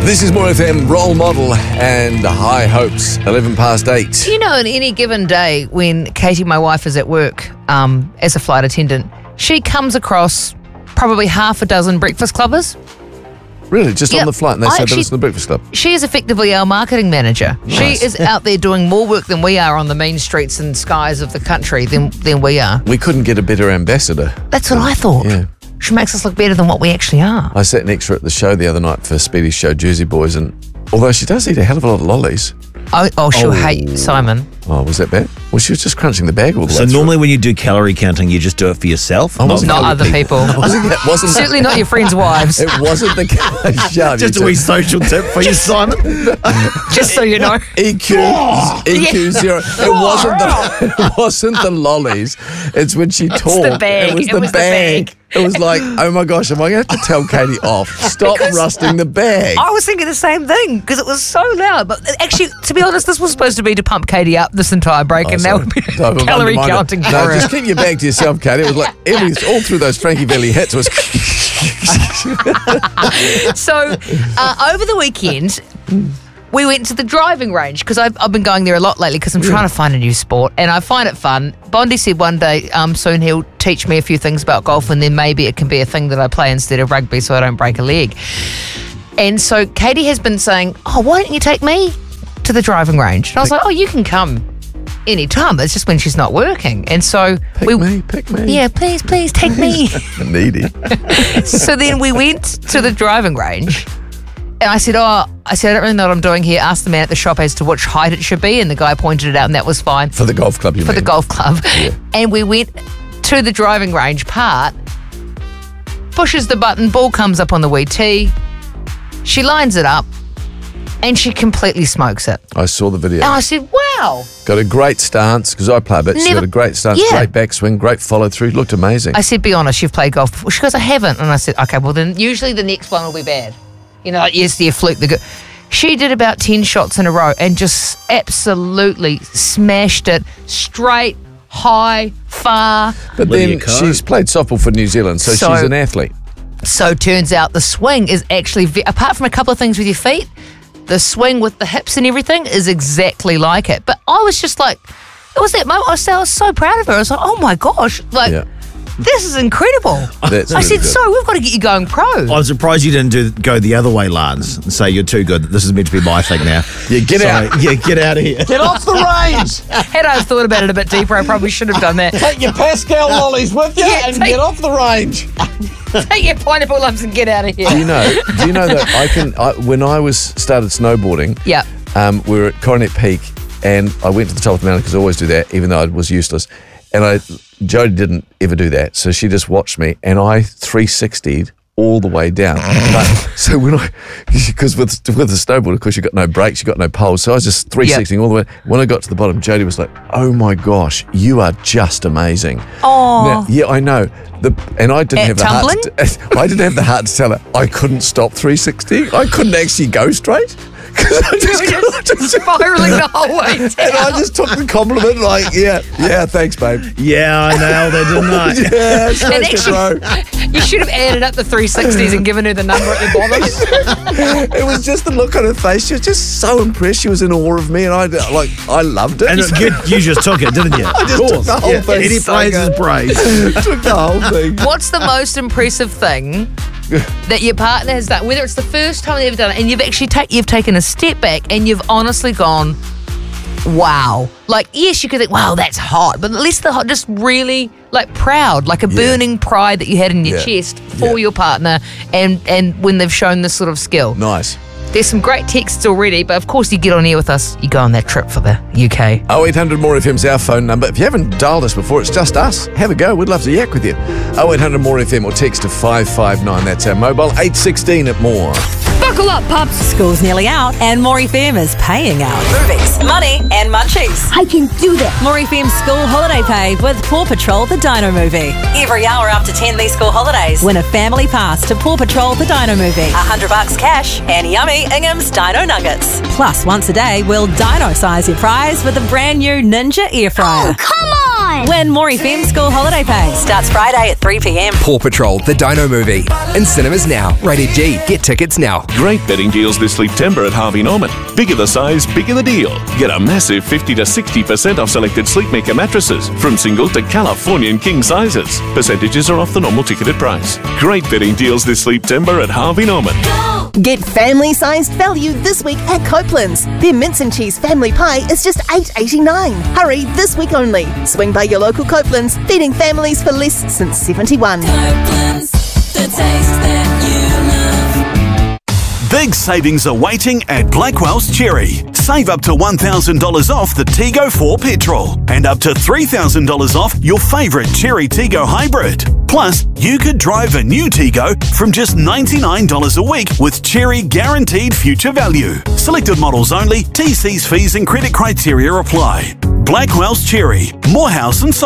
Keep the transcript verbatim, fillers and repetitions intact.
This is More F M, Role Model and High Hopes, eleven past eight. Do you know, on any given day when Katie, my wife, is at work um, as a flight attendant, she comes across probably half a dozen breakfast clubbers. Really? Just Yep. on the flight and they I said they actually- listen to the Breakfast Club? She is effectively our marketing manager. Nice. She is out there doing more work than we are on the main streets and skies of the country than, than we are. We couldn't get a better ambassador. That's what I thought. Yeah. She makes us look better than what we actually are. I sat next to her at the show the other night for Speedy's show, Jersey Boys, and although she does eat a hell of a lot of lollies. Oh, oh she'll Oh. hate Simon. Oh, was that bad? Well, she was just crunching the bag all the So way through. normally when you do calorie counting, you just do it for yourself? I wasn't Not other other people. Wasn't that, wasn't Certainly not your friends' wives, It wasn't the case. Shut Just it. a wee social tip for you, Simon. just so you know. E Q, E Q zero. It wasn't the it wasn't the lollies. It's when she talked. the bag. It was It the was the bag. bag. It was like, oh my gosh, am I going to have to tell Katie off? Stop rusting the bag. I was thinking the same thing because it was so loud. But actually, to be honest, this was supposed to be to pump Katie up this entire break, Oh, and sorry. now we've been No, I've calorie undermined it. counting for No, her. just keep your bag to yourself, Katie. It was like every all through those Frankie Valli hits was. So, uh, over the weekend, we went to the driving range because I've, I've been going there a lot lately because I'm trying to find a new sport and I find it fun. Bondi said one day um, soon he'll teach me a few things about golf and then maybe it can be a thing that I play instead of rugby so I don't break a leg. And so Katie has been saying, oh, why don't you take me to the driving range? And I was like, oh, you can come any time. It's just when she's not working. And so Pick we, me, pick me. yeah, please, please take me. Needy. So then we went to the driving range and I said, oh, I said, I don't really know what I'm doing here. Asked the man at the shop as to which height it should be and the guy pointed it out and that was fine For the golf club, you for mean? the golf club. And we went to the driving range part, pushes the button, ball comes up on the wee tee. She lines it up and she completely smokes it. I saw the video. And I said, wow. Got a great stance, because I play a bit. She Never- got a great stance, Yeah. great backswing, great follow through. Looked amazing. I said, be honest, you've played golf before. She goes, I haven't. And I said, okay, well then usually the next one will be bad. You know, like, yes, the fluke. The good. She did about ten shots in a row and just absolutely smashed it straight, high, far. but Lydia then Ko. she's played softball for New Zealand, so, So- she's an athlete. So turns out the swing is actually, ve- apart from a couple of things with your feet, the swing with the hips and everything is exactly like it. But I was just like, it was that moment, I was, I was so proud of her. I was like, oh my gosh, like, Yeah. this is incredible. That's I really said, good. so we've got to get you going pro. I'm surprised you didn't do go the other way, Lance, and say you're too good. This is meant to be my thing now. Yeah, get Sorry. out. Yeah, get out of here. Get off the range. Had I thought about it a bit deeper, I probably should have done that. Take your Pascal lollies with you Yeah, and take- get off the range. Take your pineapple lumps and get out of Do you here. know? Do you know that I can? I, when I was started snowboarding, Yeah. um, we were at Coronet Peak, and I went to the top of the mountain because I always do that, even though I was useless. And I, Jodie didn't ever do that, so she just watched me, and I three sixty'd all the way down. But, so when I, because with with the snowboard, of course, you got no brakes, you got no poles, so I was just three sixtying all the way. When I got to the bottom, Jodie was like, "Oh my gosh, you are just amazing." Oh. Now, yeah, I know. The, and I didn't At have the tumbling? heart. To, I didn't have the heart to tell her I couldn't stop three sixty. I couldn't actually go straight. 'Cause I just, You were I just- spiraling the whole way down. and I just took the compliment like, yeah, yeah, thanks, babe. Yeah, I nailed it, didn't I? Yeah, straight And to actually, you should have added up the three sixties and given her the number at the bottom. It was just the look on her face. She was just so impressed. She was in awe of me, and I like, I loved it. And it, you, you just took it, didn't you? I just took the whole thing. Any So praise is good. praise. took the whole thing. What's the most impressive thing that your partner has done? Whether it's the first time they've done it, and you've actually take you've taken a step back and you've honestly gone, wow. Like, yes, you could think, wow, that's hot, but at least the hot, just really like proud, like a Yeah. burning pride that you had in your Yeah. chest for Yeah. your partner, and and when they've shown this sort of skill. Nice. There's some great texts already, but of course you get on here with us, you go on that trip for the U K. oh eight hundred more F M's our phone number. If you haven't dialed us before, it's just us. Have a go. We'd love to yak with you. oh eight hundred more F M or text to five five nine. That's our mobile. eight sixteen at more. Buckle up, pups. School's nearly out and More F M is paying out. Movies, money and munchies. I can do this. More F M school holiday pay with Paw Patrol the Dino Movie. Every hour after ten these school holidays, win a family pass to Paw Patrol the Dino Movie. A hundred bucks cash and yummy Ingham's Dino Nuggets. Plus, once a day, we'll dino size your prize with a brand new Ninja air fryer. Come on! on. Win more F M school holiday pay. Starts Friday at three p m. Paw Patrol, the Dino Movie. In cinemas now. Rated G. Get tickets now. Great bedding deals this September at Harvey Norman. Bigger the size, bigger the deal. Get a massive fifty to sixty percent off selected Sleepmaker mattresses from single to Californian king sizes. Percentages are off the normal ticketed price. Great bedding deals this September at Harvey Norman. Get family-sized value this week at Copeland's. Their mince and cheese family pie is just eight eighty-nine. Hurry, this week only. Swing by your local Copeland's, feeding families for less since seventy-one. Copeland's, the taste that you love. Big savings are waiting at Blackwell's Cherry. Save up to one thousand dollars off the Tego four petrol and up to three thousand dollars off your favourite Cherry Tego hybrid. Plus, you could drive a new Tego from just ninety-nine dollars a week with Cherry Guaranteed Future Value. Selected models only, T Cs, fees and credit criteria apply. Blackwell's Cherry, Morehouse and Sol-